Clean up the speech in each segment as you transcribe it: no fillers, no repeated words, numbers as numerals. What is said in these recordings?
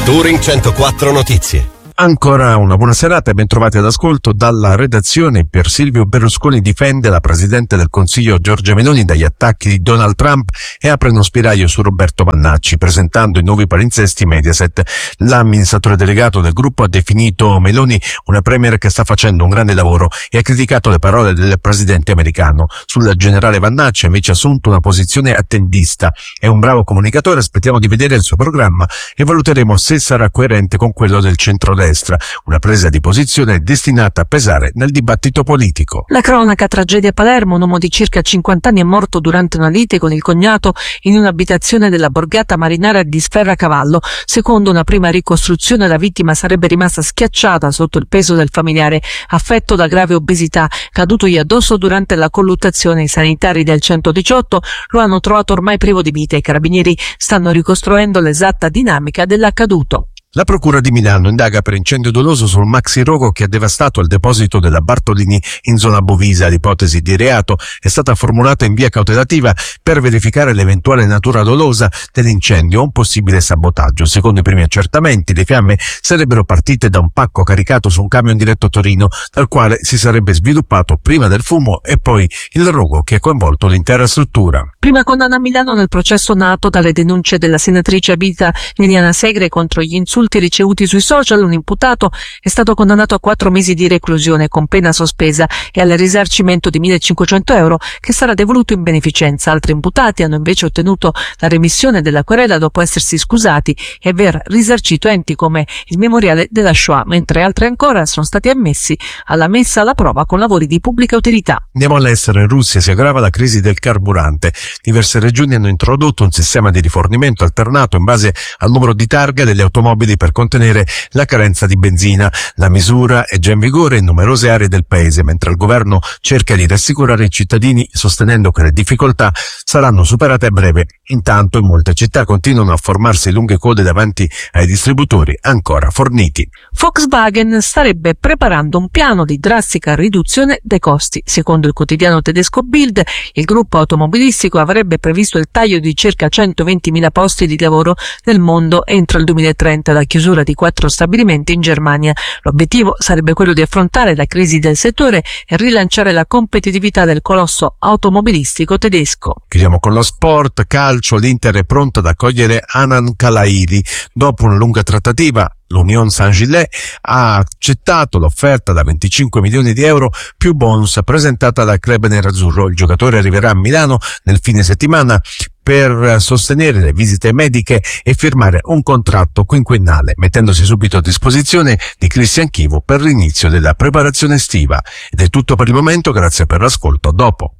Touring 104 Notizie. Ancora una buona serata e ben trovati all'ascolto dalla redazione. Pier Silvio Berlusconi difende la Presidente del Consiglio Giorgia Meloni dagli attacchi di Donald Trump e apre uno spiraglio su Roberto Vannacci, presentando i nuovi palinsesti Mediaset. L'amministratore delegato del gruppo ha definito Meloni una premier che sta facendo un grande lavoro e ha criticato le parole del presidente americano. Sul generale Vannacci ha invece assunto una posizione attendista. È un bravo comunicatore, aspettiamo di vedere il suo programma e valuteremo se sarà coerente con quello del centrodestra. Una presa di posizione destinata a pesare nel dibattito politico. La cronaca: tragedia a Palermo. Un uomo di circa 50 anni è morto durante una lite con il cognato in un'abitazione della borgata marinara di Sferracavallo. Secondo una prima ricostruzione, la vittima sarebbe rimasta schiacciata sotto il peso del familiare affetto da grave obesità, cadutogli addosso durante la colluttazione. I sanitari del 118 lo hanno trovato ormai privo di vita e i carabinieri stanno ricostruendo l'esatta dinamica dell'accaduto. La Procura di Milano indaga per incendio doloso sul maxi rogo che ha devastato il deposito della Bartolini in zona Bovisa. L'ipotesi di reato è stata formulata in via cautelativa per verificare l'eventuale natura dolosa dell'incendio o un possibile sabotaggio. Secondo i primi accertamenti, le fiamme sarebbero partite da un pacco caricato su un camion diretto a Torino, dal quale si sarebbe sviluppato prima del fumo e poi il rogo che ha coinvolto l'intera struttura. Prima condanna a Milano nel processo nato dalle denunce della senatrice a vita Liliana Segre contro gli insulti ricevuti sui social. Un imputato è stato condannato a 4 mesi di reclusione con pena sospesa e al risarcimento di 1.500 euro che sarà devoluto in beneficenza. Altri imputati hanno invece ottenuto la remissione della querela dopo essersi scusati e aver risarcito enti come il Memoriale della Shoah, mentre altri ancora sono stati ammessi alla messa alla prova con lavori di pubblica utilità. Andiamo all'estero. In Russia si aggrava la crisi del carburante. Diverse regioni hanno introdotto un sistema di rifornimento alternato in base al numero di targa delle automobili per contenere la carenza di benzina. La misura è già in vigore in numerose aree del paese, mentre il governo cerca di rassicurare i cittadini sostenendo che le difficoltà saranno superate a breve. Intanto in molte città continuano a formarsi lunghe code davanti ai distributori ancora forniti. Volkswagen starebbe preparando un piano di drastica riduzione dei costi. Secondo il quotidiano tedesco Bild, il gruppo automobilistico avrebbe previsto il taglio di circa 120.000 posti di lavoro nel mondo entro il 2030, la chiusura di 4 stabilimenti in Germania. L'obiettivo sarebbe quello di affrontare la crisi del settore e rilanciare la competitività del colosso automobilistico tedesco. Chiudiamo con lo sport calcio. L'Inter è pronta ad accogliere Hanan Kalairi. Dopo una lunga trattativa, l'Union Saint-Gilles ha accettato l'offerta da 25 milioni di euro più bonus presentata dal club nerazzurro. Il giocatore arriverà a Milano nel fine settimana per sostenere le visite mediche e firmare un contratto quinquennale, mettendosi subito a disposizione di Cristian Chivu per l'inizio della preparazione estiva. Ed è tutto per il momento, grazie per l'ascolto, a dopo.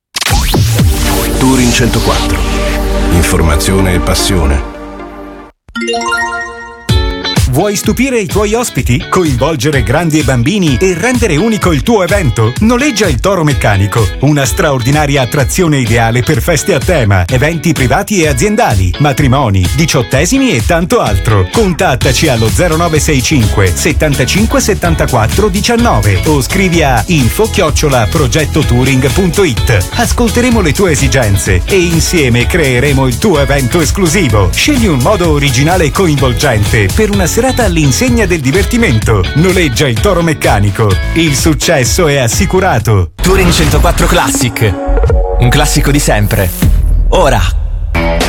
Touring 104. Informazione e passione. Vuoi stupire i tuoi ospiti? Coinvolgere grandi e bambini e rendere unico il tuo evento? Noleggia il Toro Meccanico, una straordinaria attrazione ideale per feste a tema, eventi privati e aziendali, matrimoni, diciottesimi e tanto altro. Contattaci allo 0965 75 74 19 o scrivi a info@progettotouring.it. Ascolteremo le tue esigenze e insieme creeremo il tuo evento esclusivo. Scegli un modo originale e coinvolgente per una serata all'insegna del divertimento. Noleggia il Toro Meccanico. Il successo è assicurato. Touring 104 Classic. Un classico di sempre. Ora.